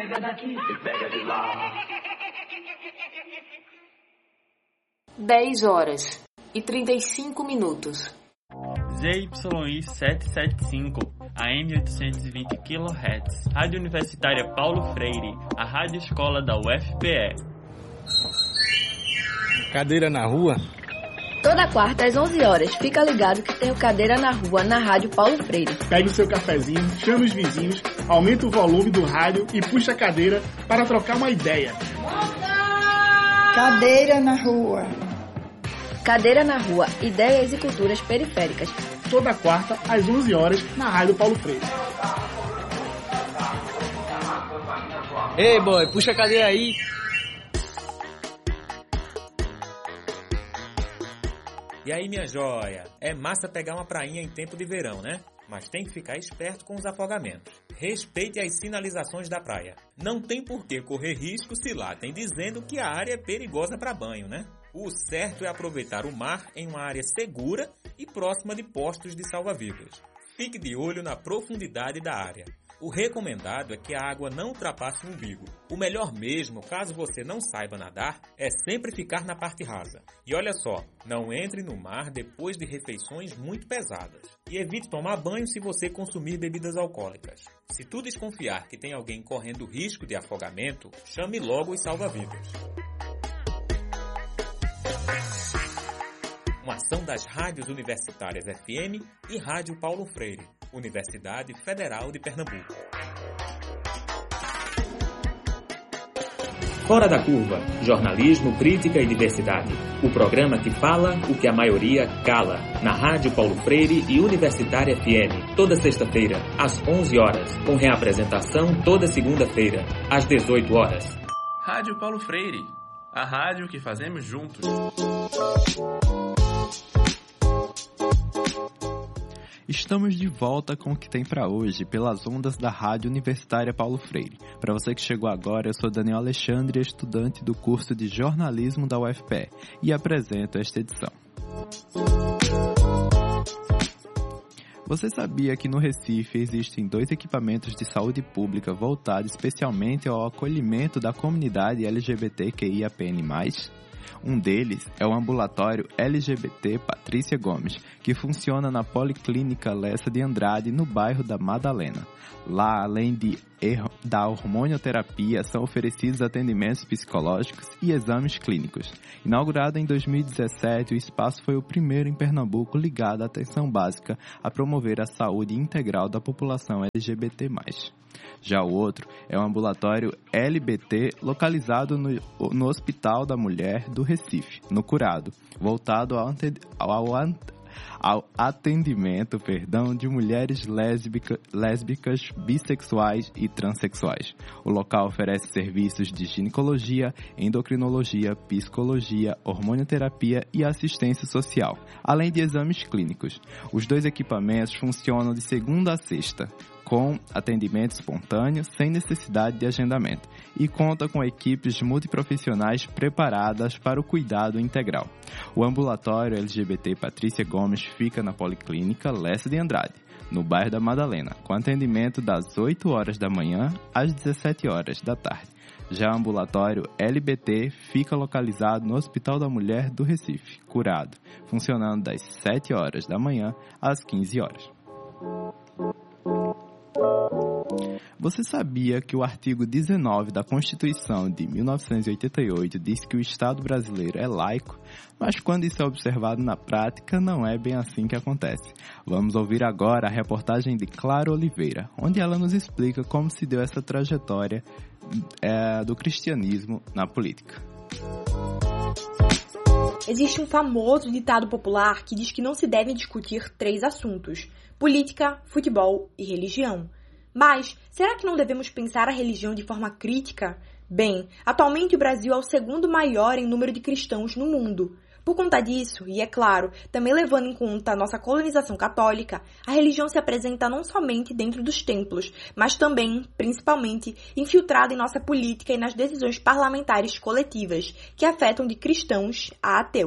pega daqui, me pega de lá. 10h35. ZYI 775, AM 820 kHz, Rádio Universitária Paulo Freire, a rádio escola da UFPE. Cadeira na rua? Toda quarta às 11h, fica ligado que tem o Cadeira na Rua na Rádio Paulo Freire. Pegue o seu cafezinho, chame os vizinhos, aumenta o volume do rádio e puxa a cadeira para trocar uma ideia. Cadeira na Rua. Cadeira na Rua, ideias e culturas periféricas. Toda quarta às 11h na Rádio Paulo Freire. Ei, boy, puxa a cadeira aí. E aí, minha joia? É massa pegar uma prainha em tempo de verão, né? Mas tem que ficar esperto com os afogamentos. Respeite as sinalizações da praia. Não tem por que correr risco se lá tem dizendo que a área é perigosa para banho, né? O certo é aproveitar o mar em uma área segura e próxima de postos de salva-vidas. Fique de olho na profundidade da área. O recomendado é que a água não ultrapasse o umbigo. O melhor mesmo, caso você não saiba nadar, é sempre ficar na parte rasa. E olha só, não entre no mar depois de refeições muito pesadas. E evite tomar banho se você consumir bebidas alcoólicas. Se tu desconfiar que tem alguém correndo risco de afogamento, chame logo os salva-vidas. Uma ação das rádios universitárias FM e Rádio Paulo Freire, Universidade Federal de Pernambuco. Fora da Curva, jornalismo, crítica e diversidade. O programa que fala o que a maioria cala. Na Rádio Paulo Freire e Universitária FM, toda sexta-feira, às 11h, com reapresentação toda segunda-feira, às 18h. Rádio Paulo Freire, a rádio que fazemos juntos. Estamos de volta com o que tem para hoje, pelas ondas da Rádio Universitária Paulo Freire. Para você que chegou agora, eu sou Daniel Alexandre, estudante do curso de jornalismo da UFPE, e apresento esta edição. Você sabia que no Recife existem 2 equipamentos de saúde pública voltados especialmente ao acolhimento da comunidade LGBTQIAPN+. Um deles é o ambulatório LGBT Patrícia Gomes, que funciona na Policlínica Lessa de Andrade, no bairro da Madalena. Lá, além da hormonioterapia, são oferecidos atendimentos psicológicos e exames clínicos. Inaugurado em 2017, o espaço foi o primeiro em Pernambuco ligado à atenção básica a promover a saúde integral da população LGBT+. Já o outro é o ambulatório LBT, localizado no Hospital da Mulher do Recife, no Curado, voltado ao atendimento de mulheres lésbicas, bissexuais e transexuais. O local oferece serviços de ginecologia, endocrinologia, psicologia, hormonioterapia e assistência social, além de exames clínicos. Os 2 equipamentos funcionam de segunda a sexta, com atendimento espontâneo, sem necessidade de agendamento, e conta com equipes multiprofissionais preparadas para o cuidado integral. O ambulatório LGBT Patrícia Gomes fica na Policlínica Lessa de Andrade, no bairro da Madalena, com atendimento das 8h da manhã às 17h da tarde. Já o ambulatório LBT fica localizado no Hospital da Mulher do Recife, Curado, funcionando das 7h da manhã às 15h. Você sabia que o artigo 19 da Constituição de 1988 diz que o Estado brasileiro é laico, mas quando isso é observado na prática, não é bem assim que acontece. Vamos ouvir agora a reportagem de Clara Oliveira, onde ela nos explica como se deu essa trajetória do cristianismo na política. Existe um famoso ditado popular que diz que não se devem discutir 3 assuntos: política, futebol e religião. Mas, será que não devemos pensar a religião de forma crítica? Bem, atualmente o Brasil é o 2º maior em número de cristãos no mundo. Por conta disso, e é claro, também levando em conta a nossa colonização católica, a religião se apresenta não somente dentro dos templos, mas também, principalmente, infiltrada em nossa política e nas decisões parlamentares coletivas, que afetam de cristãos a ateus.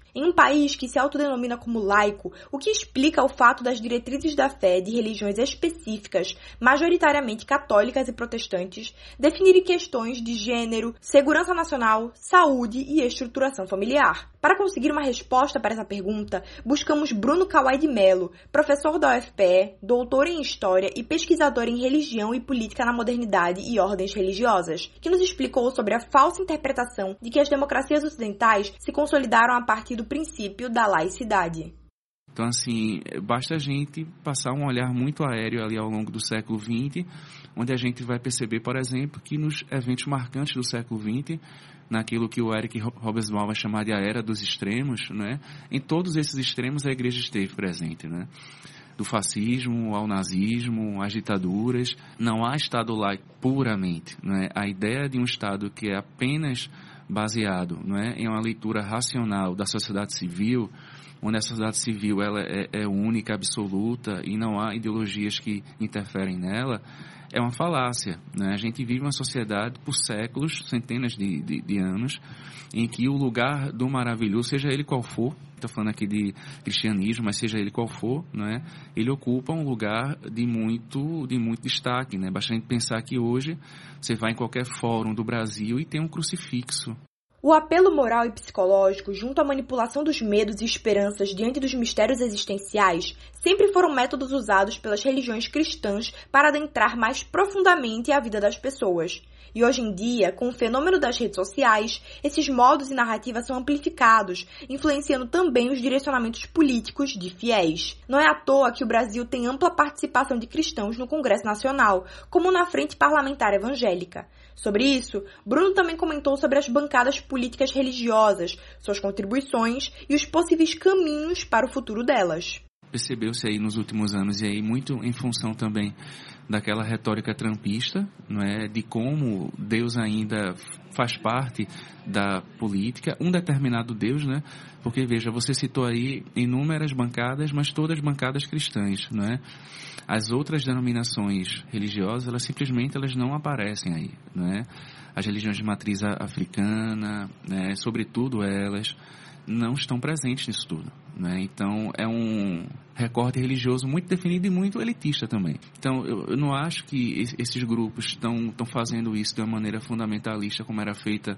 Em um país que se autodenomina como laico, o que explica o fato das diretrizes da fé de religiões específicas, majoritariamente católicas e protestantes, definirem questões de gênero, segurança nacional, saúde e estruturação familiar. Para conseguir uma resposta para essa pergunta, buscamos Bruno Kawai de Mello, professor da UFPE, doutor em História e pesquisador em Religião e Política na Modernidade e Ordens Religiosas, que nos explicou sobre a falsa interpretação de que as democracias ocidentais se consolidaram a partir do princípio da laicidade. Então, assim, basta a gente passar um olhar muito aéreo ali ao longo do século XX, onde a gente vai perceber, por exemplo, que nos eventos marcantes do século XX, naquilo que o Eric Hobsbawm vai chamar de a era dos extremos, né? Em todos esses extremos a igreja esteve presente, né? Do fascismo ao nazismo, às ditaduras. Não há Estado laico puramente, né? A ideia de um Estado que é apenas baseado, né, em uma leitura racional da sociedade civil, onde a sociedade civil ela é única, absoluta e não há ideologias que interferem nela, é uma falácia, né? A gente vive uma sociedade por séculos, centenas de anos, em que o lugar do maravilhoso, seja ele qual for, estou falando aqui de cristianismo, mas seja ele qual for, né, ele ocupa um lugar de muito destaque, né? Basta a gente pensar que hoje você vai em qualquer fórum do Brasil e tem um crucifixo. O apelo moral e psicológico, junto à manipulação dos medos e esperanças diante dos mistérios existenciais, sempre foram métodos usados pelas religiões cristãs para adentrar mais profundamente a vida das pessoas. E hoje em dia, com o fenômeno das redes sociais, esses modos e narrativas são amplificados, influenciando também os direcionamentos políticos de fiéis. Não é à toa que o Brasil tem ampla participação de cristãos no Congresso Nacional, como na Frente Parlamentar Evangélica. Sobre isso, Bruno também comentou sobre as bancadas políticas religiosas, suas contribuições e os possíveis caminhos para o futuro delas. Percebeu-se aí nos últimos anos, e aí muito em função também daquela retórica trumpista, não é, de como Deus ainda faz parte da política, um determinado Deus, né? Porque, veja, você citou aí inúmeras bancadas, mas todas bancadas cristãs, não é? As outras denominações religiosas, elas simplesmente não aparecem aí, não é? As religiões de matriz africana, né, sobretudo elas, não estão presentes nisso tudo, né? Então, é um recorte religioso muito definido e muito elitista também. Então, eu não acho que esses grupos estão fazendo isso de uma maneira fundamentalista, como era feita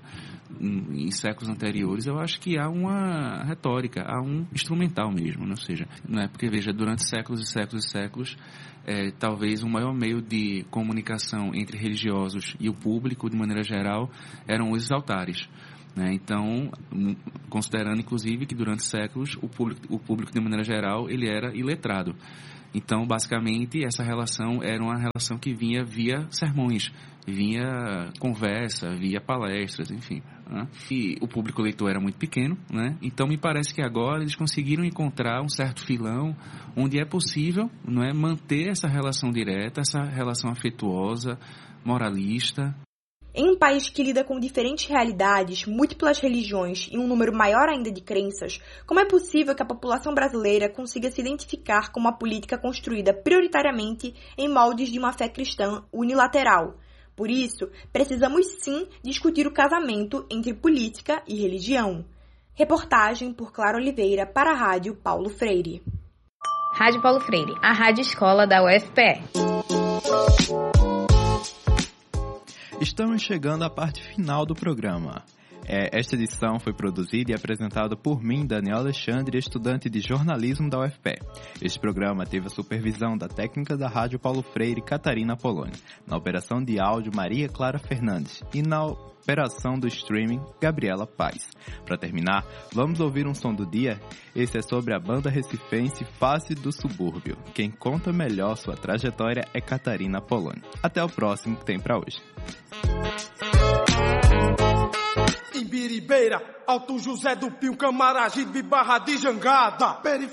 em séculos anteriores. Eu acho que há uma retórica, há um instrumental mesmo, ou seja, não é? Porque, veja, durante séculos e séculos e séculos, talvez o maior meio de comunicação entre religiosos e o público, de maneira geral, eram os altares. Então, considerando inclusive que durante séculos o público de maneira geral ele era iletrado. Então, basicamente, essa relação era uma relação que vinha via sermões, via conversa, via palestras, enfim. Né? E o público leitor era muito pequeno, né? Então me parece que agora eles conseguiram encontrar um certo filão onde é possível, não é, manter essa relação direta, essa relação afetuosa, moralista. Em um país que lida com diferentes realidades, múltiplas religiões e um número maior ainda de crenças, como é possível que a população brasileira consiga se identificar com uma política construída prioritariamente em moldes de uma fé cristã unilateral? Por isso, precisamos sim discutir o casamento entre política e religião. Reportagem por Clara Oliveira para a Rádio Paulo Freire. Rádio Paulo Freire, a rádio escola da UFPE. Estamos chegando à parte final do programa. Esta edição foi produzida e apresentada por mim, Daniel Alexandre, estudante de jornalismo da UFPE. Este programa teve a supervisão da técnica da Rádio Paulo Freire, Catarina Poloni, na operação de áudio, Maria Clara Fernandes, e na operação do streaming, Gabriela Paz. Para terminar, vamos ouvir um som do dia. Esse é sobre a banda recifense Face do Subúrbio. Quem conta melhor sua trajetória é Catarina Poloni. Até o próximo que tem para hoje. Imbiribeira, Alto José do Pio, Camaragibe, Barra de Jangada.